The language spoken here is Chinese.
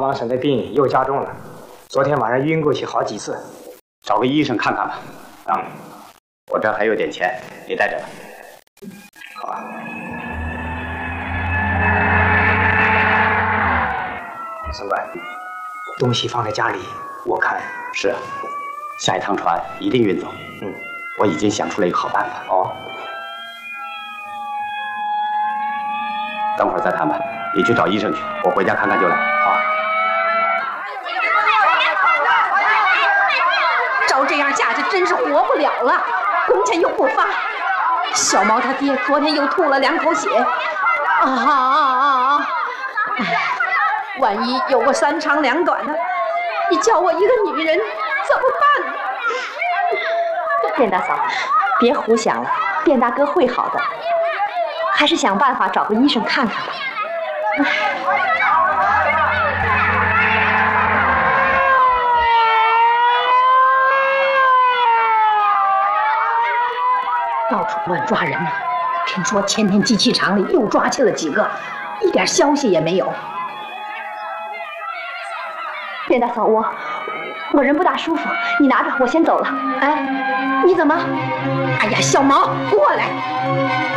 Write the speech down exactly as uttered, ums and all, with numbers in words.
王婶的病又加重了，昨天晚上晕过去好几次， 找个医生看看吧。啊，我这还有点钱，你带着吧。 好啊。孙官，东西放在家里，我看是啊，下一趟船一定运走。 嗯， 我已经想出了一个好办法。 哦， 等会儿再谈吧。你去找医生去，我回家看看就来。 好。 照这样下去，真是活不了了。工钱又不发，小毛他爹昨天又吐了两口血。啊啊啊啊！哎，万一有个三长两短的，你叫我一个女人怎么办呢？ 卞大嫂，别胡想了，卞大哥会好的，还是想办法找个医生看看吧。 到处乱抓人呢，听说前天机器厂里又抓去了几个，一点消息也没有。 卞大嫂，我我人不大舒服，你拿着，我先走了。 哎，你怎么？哎呀，小毛，过来！